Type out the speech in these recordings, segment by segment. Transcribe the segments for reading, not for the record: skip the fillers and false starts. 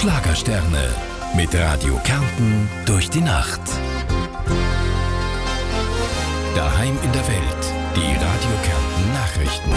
Schlagersterne mit Radio Kärnten durch die Nacht. Daheim in der Welt, die Radio Kärnten Nachrichten.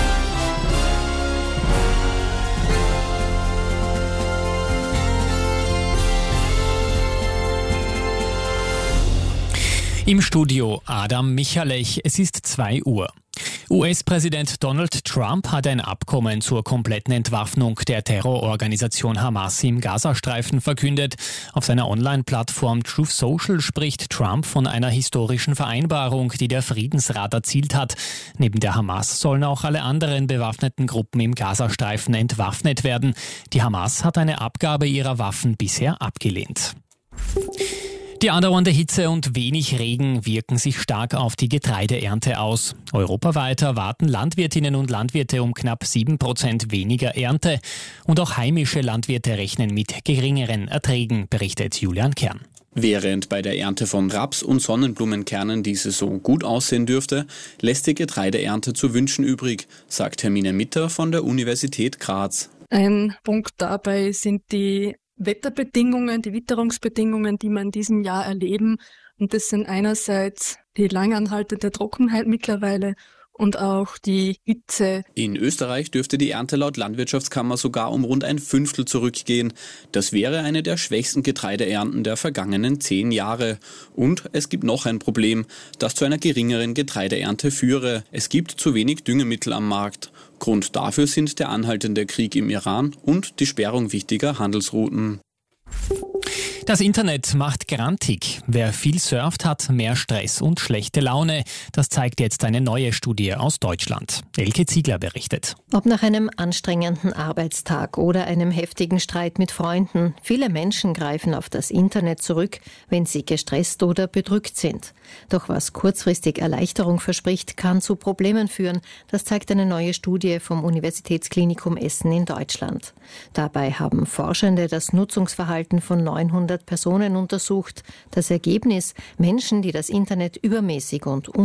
Im Studio Adam Michalech, es ist 2 Uhr. US-Präsident Donald Trump hat ein Abkommen zur kompletten Entwaffnung der Terrororganisation Hamas im Gazastreifen verkündet. Auf seiner Online-Plattform Truth Social spricht Trump von einer historischen Vereinbarung, die der Friedensrat erzielt hat. Neben der Hamas sollen auch alle anderen bewaffneten Gruppen im Gazastreifen entwaffnet werden. Die Hamas hat eine Abgabe ihrer Waffen bisher abgelehnt. Die andauernde Hitze und wenig Regen wirken sich stark auf die Getreideernte aus. Europaweit erwarten Landwirtinnen und Landwirte um knapp 7% weniger Ernte. Und auch heimische Landwirte rechnen mit geringeren Erträgen, berichtet Julian Kern. Während bei der Ernte von Raps- und Sonnenblumenkernen die Saison gut aussehen dürfte, lässt die Getreideernte zu wünschen übrig, sagt Hermine Mitter von der Universität Graz. Ein Punkt dabei sind die Wetterbedingungen, die Witterungsbedingungen, die wir in diesem Jahr erleben. Und das sind einerseits die langanhaltende Trockenheit mittlerweile und auch die Hitze. In Österreich dürfte die Ernte laut Landwirtschaftskammer sogar um rund 1/5 zurückgehen. Das wäre eine der schwächsten Getreideernten der vergangenen 10 Jahre. Und es gibt noch ein Problem, das zu einer geringeren Getreideernte führe. Es gibt zu wenig Düngemittel am Markt. Grund dafür sind der anhaltende Krieg im Iran und die Sperrung wichtiger Handelsrouten. Das Internet macht grantig. Wer viel surft, hat mehr Stress und schlechte Laune. Das zeigt jetzt eine neue Studie aus Deutschland. Elke Ziegler berichtet. Ob nach einem anstrengenden Arbeitstag oder einem heftigen Streit mit Freunden, viele Menschen greifen auf das Internet zurück, wenn sie gestresst oder bedrückt sind. Doch was kurzfristig Erleichterung verspricht, kann zu Problemen führen. Das zeigt eine neue Studie vom Universitätsklinikum Essen in Deutschland. Dabei haben Forschende das Nutzungsverhalten von 900 Personen untersucht. Das Ergebnis: Menschen, die das Internet übermäßig und